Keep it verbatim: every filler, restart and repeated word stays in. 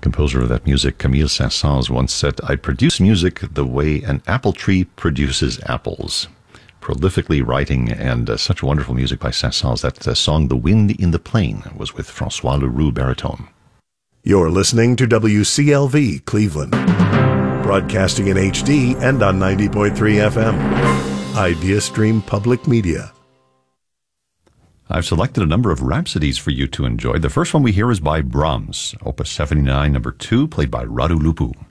Composer of that music, Camille Saint-Saëns, once said, "I produce music the way an apple tree produces apples." Prolifically writing, and uh, such wonderful music by Saint-Saëns. That uh, song, "The Wind in the Plain," was with Francois Leroux baritone. You're listening to W C L V Cleveland, broadcasting in H D and on ninety point three F M. IdeaStream Public Media. I've selected a number of rhapsodies for you to enjoy. The first one we hear is by Brahms, Opus seventy-nine, number two, played by Radu Lupu.